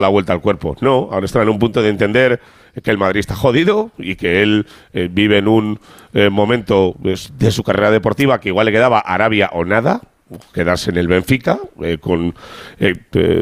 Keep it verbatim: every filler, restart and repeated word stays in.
la vuelta al cuerpo. No, ahora está en un punto de entender que el Madrid está jodido y que él eh, vive en un eh, momento pues, de su carrera deportiva que igual le quedaba Arabia o nada, quedarse en el Benfica, eh, con eh,